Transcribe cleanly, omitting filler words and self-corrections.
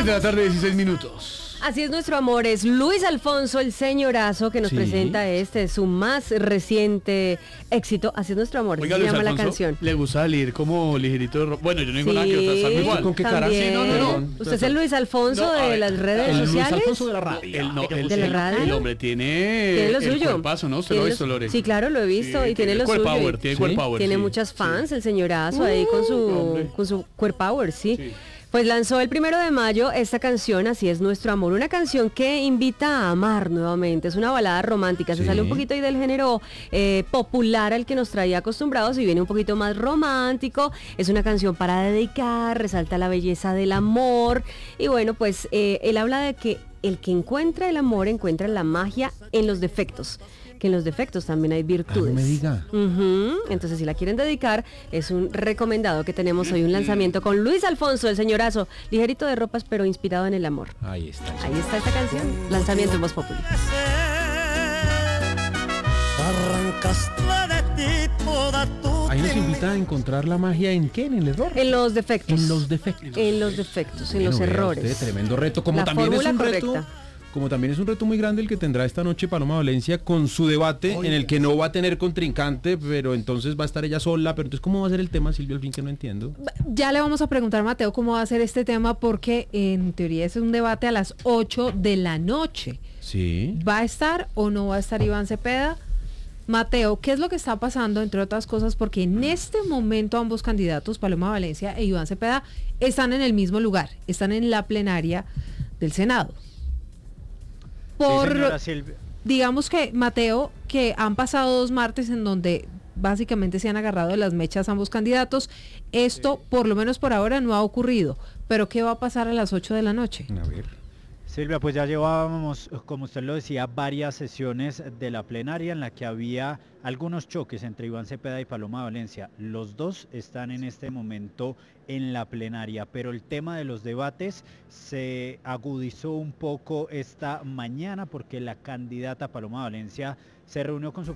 6 de la tarde, 16 minutos. Así es nuestro amor, es Luis Alfonso, el señorazo, que nos presenta su más reciente éxito. Así es nuestro amor, Oiga, se Luis llama Alfonso, la canción. le gusta salir como ligerito de ropa. Bueno, yo no digo nada que otra salga igual. ¿Con qué cara? Sí, no. ¿Usted es el Luis Alfonso No, a de ver, las redes El Luis sociales? Alfonso de la radio. ¿De la radio? El hombre tiene Tiene lo el suyo. cuerpazo, ¿no? ¿Usted lo ha visto, Lore? Sí, claro, lo he visto, Sí, y tiene lo core suyo. power, tiene core power, Tiene sí, muchas sí. fans, el señorazo ahí con hombre. su core power, sí. Sí. Pues lanzó el 1 de mayo esta canción, Así es nuestro amor, una canción que invita a amar nuevamente, es una balada romántica, se Sí. sale un poquito ahí del género popular al que nos traía acostumbrados y viene un poquito más romántico, es una canción para dedicar, resalta la belleza del amor y bueno, pues él habla de que el que encuentra el amor encuentra la magia en los defectos, que en los defectos también hay virtudes. no me diga. Entonces, si la quieren dedicar, es un recomendado que tenemos hoy, un lanzamiento con Luis Alfonso, el señorazo, ligerito de ropas, pero inspirado en el amor. Ahí está. Ahí está esta canción, lanzamiento en Voz Populi. Arrancaste de ti toda tu Ahí nos invita a encontrar la magia en qué, en el error. En los defectos. En los defectos. En los defectos, en Bueno, los vea errores. usted, tremendo reto. Como La también es fórmula un reto. correcta. Como también es un reto muy grande el que tendrá esta noche Paloma Valencia con su debate en el que no va a tener contrincante, pero entonces va a estar ella sola. Pero entonces, ¿cómo va a ser el tema, Silvia, al fin que no entiendo? Ya le vamos a preguntar a Mateo cómo va a ser este tema porque en teoría es un debate a las 8 de la noche. Sí. ¿Va a estar o no va a estar Iván Cepeda? Mateo, ¿qué es lo que está pasando, entre otras cosas? Porque en este momento ambos candidatos, Paloma Valencia e Iván Cepeda, están en el mismo lugar, están en la plenaria del Senado. Señora Silvia. Digamos que, Mateo, que han pasado 2 martes en donde básicamente se han agarrado de las mechas ambos candidatos. Esto, por lo menos por ahora, no ha ocurrido. Pero, ¿qué va a pasar a las 8 de la noche? A ver. Silvia, pues ya llevábamos, como usted lo decía, varias sesiones de la plenaria en la que había algunos choques entre Iván Cepeda y Paloma Valencia. Los dos están en este momento en la plenaria, pero el tema de los debates se agudizó un poco esta mañana porque la candidata Paloma Valencia se reunió con su